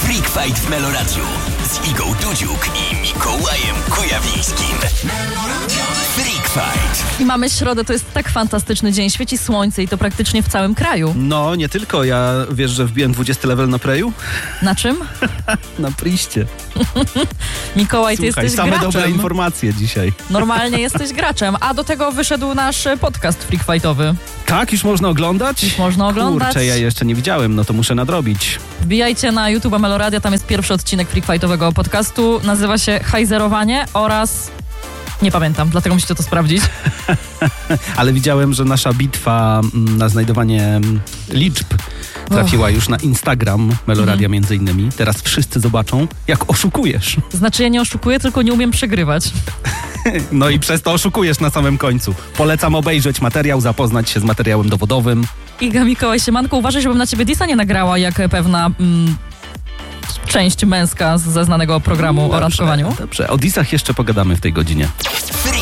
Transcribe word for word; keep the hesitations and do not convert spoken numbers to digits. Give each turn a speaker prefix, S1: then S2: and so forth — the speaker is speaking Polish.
S1: Freak Fight w Meloradiu z Igą Dudziuk i Mikołajem Kujawińskim. Freak Fight.
S2: I mamy środę, to jest tak fantastyczny dzień. Świeci słońce i to praktycznie w całym kraju.
S3: No, nie tylko. Ja, wiesz, że wbiłem dwudziesty level na Preju?
S2: Na czym?
S3: Na Priście.
S2: Mikołaj,
S3: Słuchaj,
S2: ty jesteś
S3: same
S2: graczem.
S3: dobre informacje dzisiaj.
S2: Normalnie jesteś graczem. A do tego wyszedł nasz podcast Freak Fightowy.
S3: Tak, już można oglądać?
S2: Już można oglądać.
S3: Kurczę, ja jeszcze nie widziałem, no to muszę nadrobić.
S2: Wbijajcie na YouTube'a Meloradia, tam jest pierwszy odcinek Freak Fightowego podcastu. Nazywa się Hajzerowanie oraz... Nie pamiętam, dlatego musicie to sprawdzić.
S3: Ale widziałem, że nasza bitwa na znajdowanie liczb trafiła już na Instagram Meloradia między innymi. Teraz wszyscy zobaczą, jak oszukujesz.
S2: Znaczy ja nie oszukuję, tylko nie umiem przegrywać.
S3: No i przez to oszukujesz na samym końcu. Polecam obejrzeć materiał, zapoznać się z materiałem dowodowym.
S2: Iga, Mikołaj, siemanko, uważaj, żebym na ciebie disa nie nagrała, jak pewna mm, część męska ze znanego programu o randkowaniu.
S3: Dobrze, o disach jeszcze pogadamy w tej godzinie.
S1: Freak